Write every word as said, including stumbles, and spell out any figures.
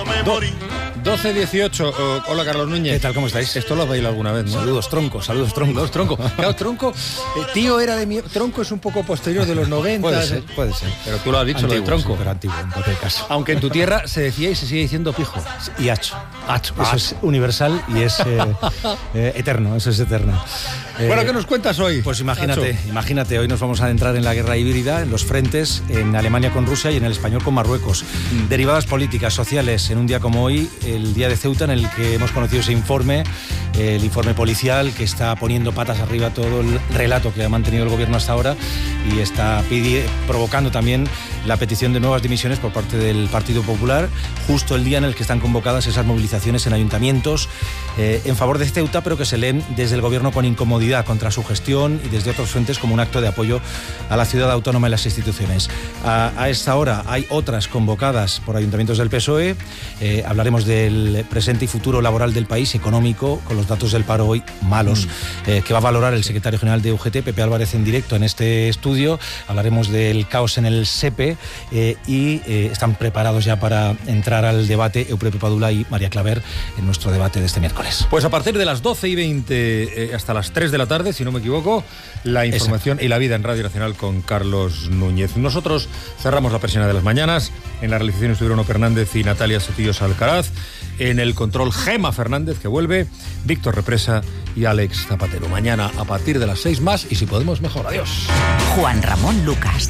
me Do- morí. doce dieciocho. Oh, hola, Carlos Núñez. ¿Qué tal? ¿Cómo estáis? Esto lo has bailado alguna vez, ¿no? Saludos, tronco, saludos, tronco. Saludos, Tronco. Claro, Tronco, eh, tío era de mi... Tronco es un poco posterior de los noventa. Puede ser, puede ser. Pero tú lo has dicho, lo de Antiguo, Tronco. sí, pero antiguo, en cualquier caso. Aunque en tu tierra se decía y se sigue diciendo pijo. Y hacho. Hacho. Eso es universal y es eh, eh, eterno, eso es eterno. Eh, Bueno, ¿qué nos cuentas hoy? Pues imagínate, Nacho? imagínate, hoy nos vamos a adentrar en la guerra híbrida, en los frentes, en Alemania con Rusia y en el español con Marruecos. Mm. Derivadas políticas, sociales, en un día como hoy, el día de Ceuta, en el que hemos conocido ese informe, eh, el informe policial que está poniendo patas arriba todo el relato que ha mantenido el gobierno hasta ahora y está pidi- provocando también la petición de nuevas dimisiones por parte del Partido Popular, justo el día en el que están convocadas esas movilizaciones en ayuntamientos eh, en favor de Ceuta, pero que se leen desde el gobierno con incomodidad contra su gestión y desde otros frentes como un acto de apoyo a la ciudad autónoma y las instituciones. A, a esta hora hay otras convocadas por ayuntamientos del P S O E. Eh, hablaremos del presente y futuro laboral del país, económico, con los datos del paro hoy malos, mm. eh, que va a valorar el secretario general de U G T, Pepe Álvarez, en directo en este estudio. Hablaremos del caos en el S E P E eh, y eh, están preparados ya para entrar al debate Euprepio Padula y María Claver en nuestro debate de este miércoles. Pues a partir de las doce y veinte eh, hasta las tres de la tarde, si no me equivoco, la información Exacto. y la vida en Radio Nacional con Carlos Núñez. Nosotros cerramos la persiana de las mañanas. En la realización estuvieron Ope Hernández y Natalia Sotillos Alcaraz. En el control, Gema Fernández, que vuelve, Víctor Represa y Alex Zapatero. Mañana a partir de las seis más y si podemos mejor. Adiós. Juan Ramón Lucas.